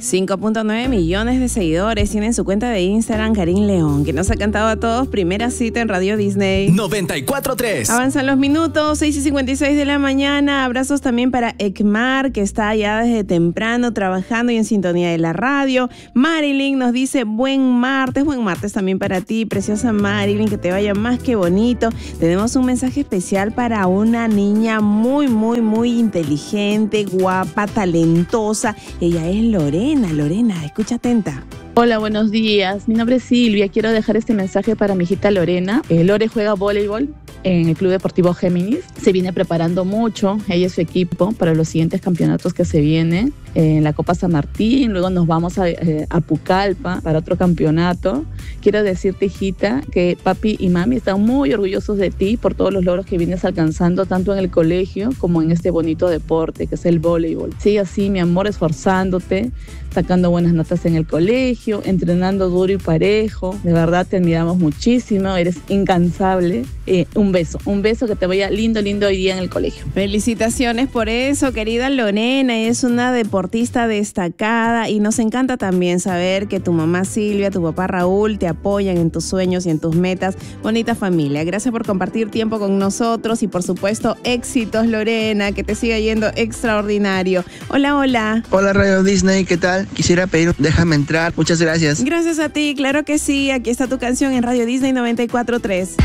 5.9 millones de seguidores tiene en su cuenta de Instagram Karim León, que nos ha cantado a todos primera cita en Radio Disney. 94.3. Avanzan los minutos, 6:56 de la mañana. Abrazos también para Ekmar, que está allá desde temprano trabajando y en sintonía de la radio. Marilyn nos dice buen martes también para ti, preciosa Marilyn, que te vaya más que bonito. Tenemos un mensaje especial para una niña muy inteligente, guapa, talentosa. Ella es Lorena, escucha atenta. Hola, buenos días. Mi nombre es Silvia. Quiero dejar este mensaje para mi hijita Lorena. Lore juega voleibol en el Club Deportivo Géminis. Se viene preparando mucho, ella y su equipo, para los siguientes campeonatos que se vienen. En la Copa San Martín, luego nos vamos a Pucallpa para otro campeonato. Quiero decirte, hijita, que papi y mami están muy orgullosos de ti por todos los logros que vienes alcanzando, tanto en el colegio como en este bonito deporte que es el voleibol. Sigue así, mi amor, esforzándote, sacando buenas notas en el colegio, entrenando duro y parejo. De verdad te admiramos muchísimo, eres incansable. Un beso, que te vaya lindo hoy día en el colegio. Felicitaciones por eso, querida Lorena, es una deportista destacada y nos encanta también saber que tu mamá Silvia, tu papá Raúl te apoyan en tus sueños y en tus metas. Bonita familia, gracias por compartir tiempo con nosotros y por supuesto éxitos, Lorena, que te siga yendo extraordinario. Hola. Hola Radio Disney, ¿qué tal? Quisiera pedir Déjame Entrar, muchas gracias. Gracias a ti, claro que sí, aquí está tu canción en Radio Disney 94.3.